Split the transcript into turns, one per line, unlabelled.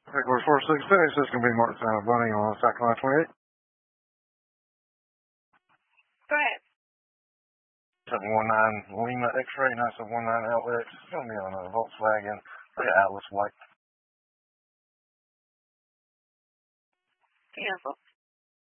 Regular 466, this is going to be Martin Santa Bunny on South Line 28.
Go ahead.
719 Lima X-Ray 9719 LX. It's going to be on a Volkswagen Atlas White.
Beautiful.